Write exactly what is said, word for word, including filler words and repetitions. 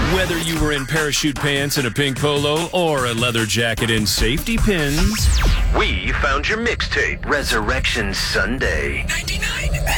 Whether you were in parachute pants and a pink polo or a leather jacket and safety pins, we found your mixtape, Resurrection Sunday. ninety-nine